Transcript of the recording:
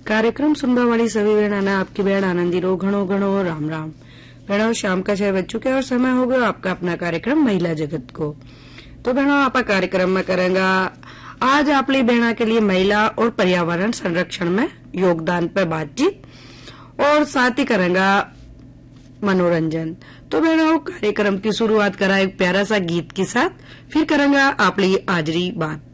कार्यक्रम सुनने वाली सभी बहना ने आपकी बहन आनंदी रो घणो घणो राम राम। बहनों, शाम का 6 बज चुके और समय हो गया आपका अपना कार्यक्रम महिला जगत को। तो बहनों, आप कार्यक्रम में करेंगा आज आपली बहना के लिए महिला और पर्यावरण संरक्षण में योगदान पर बातचीत और साथ ही करेंगा मनोरंजन। तो बहनों, कार्यक्रम की शुरुआत करा एक प्यारा सा गीत के साथ, फिर करेंगा आपली आजरी बात।